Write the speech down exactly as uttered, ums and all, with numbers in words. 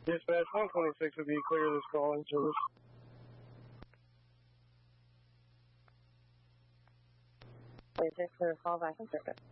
Dispatch one twenty-six would be clear this call in service. Dispatch clear call back in service.